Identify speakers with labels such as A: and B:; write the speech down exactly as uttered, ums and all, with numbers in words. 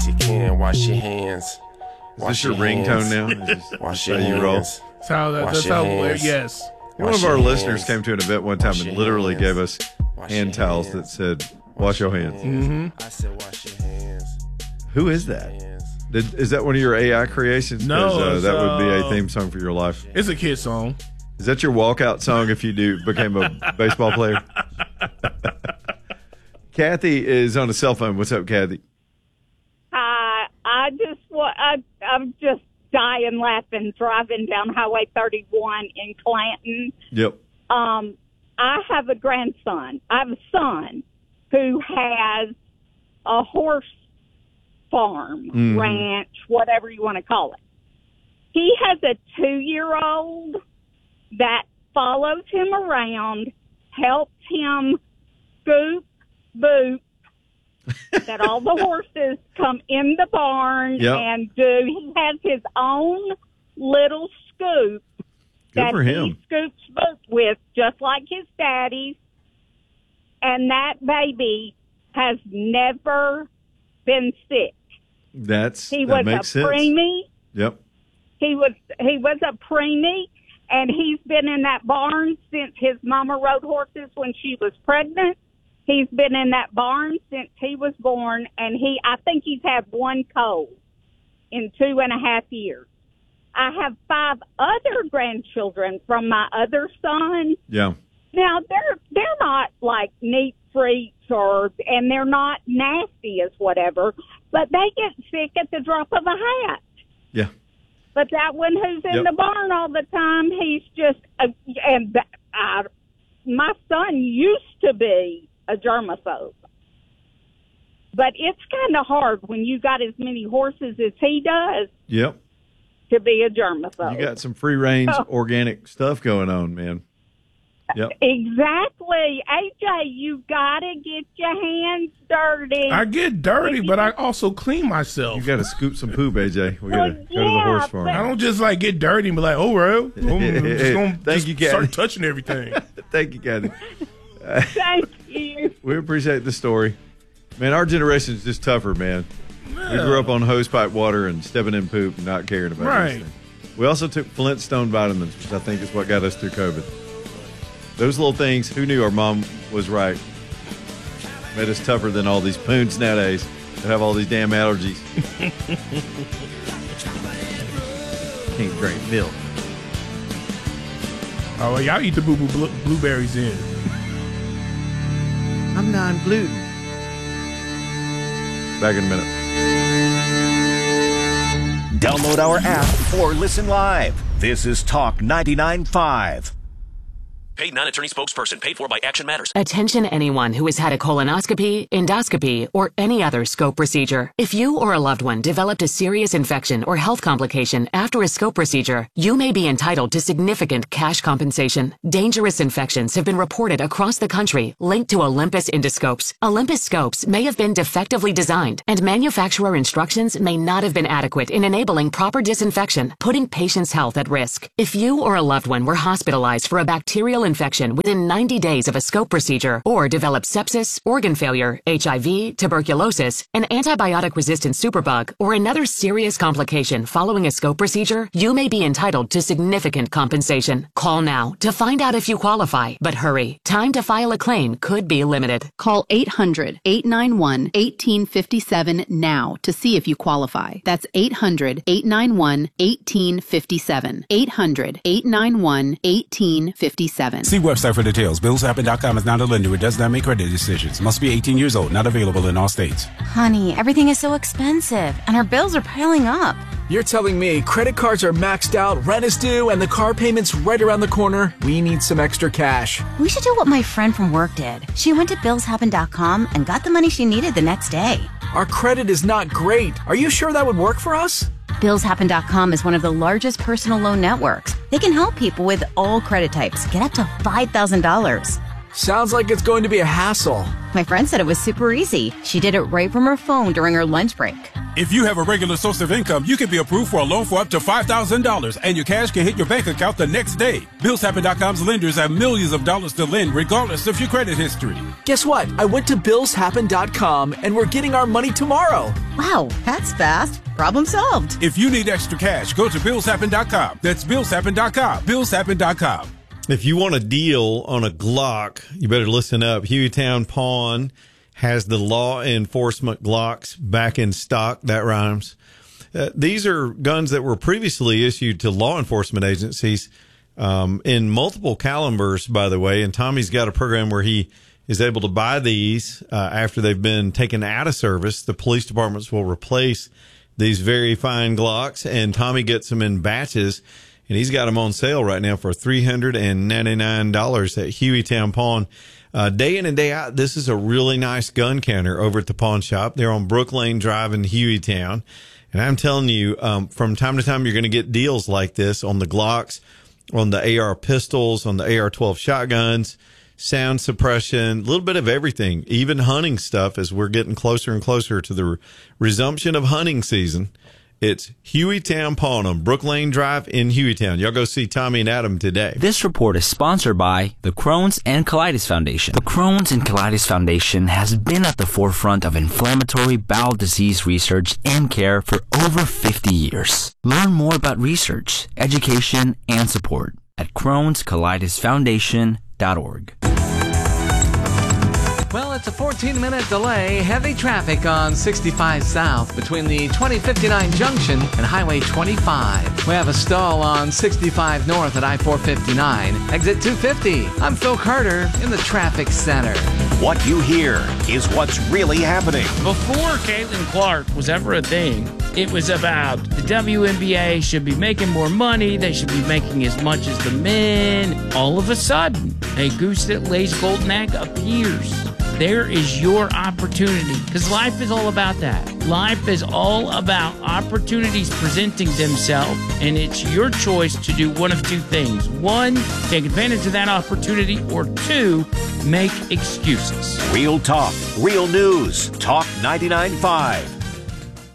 A: You can wash your hands.
B: Is
A: Wash
B: this your,
A: your
B: ringtone
A: hands.
B: now? Just
A: Wash your
B: you roll.
A: hands.
C: That's how, that,
A: Wash
C: that's
A: your
C: how
A: hands.
C: yes.
B: One
A: Wash
B: of our
A: your
B: listeners
A: hands.
B: came to an event one time
A: Wash
B: and
A: your
B: literally
A: hands.
B: gave us
A: Wash
B: hand
A: your
B: towels
A: hands.
B: that said, wash your hands.
C: Mm-hmm.
A: I said wash your hands.
B: Who is that? Did, is that one of your A I creations? 'Cause,
C: No,
B: uh,
C: it's,
B: that would be a
C: uh,
B: theme song for your life.
C: It's a kid song.
B: Is that your walkout song if you do became a baseball player? Kathy is on a cell phone. What's up, Kathy?
D: Hi, I just wa- I, I'm just dying laughing driving down Highway thirty-one in Clanton.
B: Yep.
D: Um, I have a grandson. I have a son who has a horse farm,
B: Mhm.
D: ranch, whatever you want to call it. He has a two-year-old that follows him around, helps him scoop, boop, that all the horses come in the barn
B: Yep.
D: and do. He has his own little scoop
B: Good
D: that
B: for him.
D: he scoops boop with, just like his daddy's. And that baby has never been sick.
B: That's
D: He
B: that
D: was a
B: makes sense.
D: preemie.
B: Yep.
D: He was he was a preemie, and he's been in that barn since his mama rode horses when she was pregnant. He's been in that barn since he was born, and he I think he's had one cold in two and a half years. I have five other grandchildren from my other son.
B: Yeah.
D: Now they're they're not like neat freaks or and they're not nasty as whatever, but they get sick at the drop of a hat.
B: Yeah.
D: But that one who's in
B: Yep.
D: the barn all the time, he's just a, and that, I, my son used to be a germaphobe. But it's kind of hard when you got as many horses as he does
B: Yep.
D: to be a germaphobe.
B: You got some free range
D: Oh.
B: organic stuff going on, man. Yep.
D: Exactly. A J, you got to get your hands dirty.
C: I get dirty, but I also clean myself.
B: You got to scoop some poop, A J. We got to
D: Well,
B: go to the
D: yeah,
B: horse farm.
C: I don't just like get dirty and be like, oh, well, I'm just gonna
B: Thank
C: just
B: you, Kathy.
C: start touching everything.
B: Thank you, Kathy.
D: Thank you.
B: We appreciate the story. Man, our generation is just tougher, man. We grew up on hosepipe water and stepping in poop and not caring about
C: Right.
B: anything. We also took Flintstone vitamins, which I think is what got us through COVID. Those little things, who knew our mom was right? Made us tougher than all these poons nowadays that have all these damn allergies. Can't drink milk.
C: Oh, well, y'all eat the boo boo blu- blueberries in.
B: I'm non-gluten. Back in a minute.
E: Download our app or listen live. This is Talk ninety-nine point five.
F: Paid non-attorney spokesperson paid for by Action Matters.
G: Attention anyone who has had a colonoscopy, endoscopy, or any other scope procedure. If you or a loved one developed a serious infection or health complication after a scope procedure, you may be entitled to significant cash compensation. Dangerous infections have been reported across the country linked to Olympus endoscopes. Olympus scopes may have been defectively designed, and manufacturer instructions may not have been adequate in enabling proper disinfection, putting patients' health at risk. If you or a loved one were hospitalized for a bacterial infection within ninety days of a scope procedure, or developed sepsis, organ failure, H I V, tuberculosis, an antibiotic-resistant superbug, or another serious complication following a scope procedure, you may be entitled to significant compensation. Call now to find out if you qualify, but hurry. Time to file a claim could be limited.
H: Call eight hundred, eight nine one, one eight five seven now to see if you qualify. That's eight hundred, eight nine one, one eight five seven. eight hundred, eight nine one, one eight five seven.
I: See website for details. Bills Happen dot com is not a lender. It does not make credit decisions. Must be eighteen years old. Not available in all states.
J: Honey, everything is so expensive, and our bills are piling up.
K: You're telling me credit cards are maxed out, rent is due, and the car payment's right around the corner? We need some extra cash.
J: We should do what my friend from work did. She went to Bills Happen dot com and got the money she needed the next day.
K: Our credit is not great. Are you sure that would work for us?
J: Bills Happen dot com is one of the largest personal loan networks. They can help people with all credit types get up to five thousand dollars.
K: Sounds like it's going to be a hassle.
J: My friend said it was super easy. She did it right from her phone during her lunch break.
I: If you have a regular source of income, you can be approved for a loan for up to five thousand dollars, and your cash can hit your bank account the next day. Bills Happen dot com's lenders have millions of dollars to lend regardless of your credit history.
K: Guess what? I went to Bills Happen dot com, and we're getting our money tomorrow.
J: Wow, that's fast. Problem solved.
I: If you need extra cash, go to Bills Happen dot com. That's Bills Happen dot com. Bills Happen dot com.
B: If you want a deal on a Glock, you better listen up. Hueytown Pawn has the law enforcement Glocks back in stock. That rhymes. Uh, these are guns that were previously issued to law enforcement agencies um, in multiple calibers, by the way. And Tommy's got a program where he is able to buy these uh, after they've been taken out of service. The police departments will replace these very fine Glocks, and Tommy gets them in batches. And he's got them on sale right now for three hundred ninety-nine dollars at Hueytown Pawn. Uh, day in and day out, this is a really nice gun counter over at the pawn shop. They're on Brook Lane Drive in Hueytown. And I'm telling you, um, from time to time, you're going to get deals like this on the Glocks, on the A R pistols, on the A R twelve shotguns, sound suppression, a little bit of everything, even hunting stuff as we're getting closer and closer to the re- resumption of hunting season. It's Hueytown Pawn on Brook Lane Drive in Hueytown. Y'all go see Tommy and Adam today.
L: This report is sponsored by the Crohn's and Colitis Foundation. The Crohn's and Colitis Foundation has been at the forefront of inflammatory bowel disease research and care for over fifty years. Learn more about research, education, and support at crohns colitis foundation dot org.
M: Well, it's a fourteen-minute delay. Heavy traffic on sixty-five South between the twenty fifty-nine junction and Highway twenty-five. We have a stall on sixty-five North at I four fifty-nine. Exit two fifty. I'm Phil Carter in the traffic center.
E: What you hear is what's really happening.
N: Before Caitlin Clark was ever a thing, it was about the W N B A should be making more money. They should be making as much as the men. All of a sudden, a goose that lays golden egg appears. There is your opportunity, because life is all about that. Life is all about opportunities presenting themselves, and it's your choice to do one of two things. One, take advantage of that opportunity, or two, make excuses.
E: Real talk, real news. Talk ninety-nine point five.